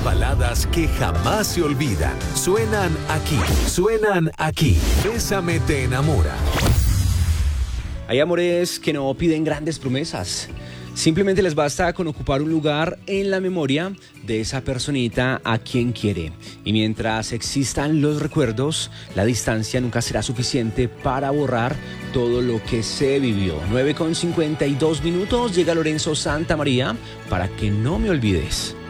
baladas que jamás se olvidan. Suenan aquí. Bésame te enamora. Hay amores que no piden grandes promesas. Simplemente les basta con ocupar un lugar en la memoria de esa personita a quien quiere. Y mientras existan los recuerdos, la distancia nunca será suficiente para borrar todo lo que se vivió. 9:52 llega Lorenzo Santamaría para que no me olvides.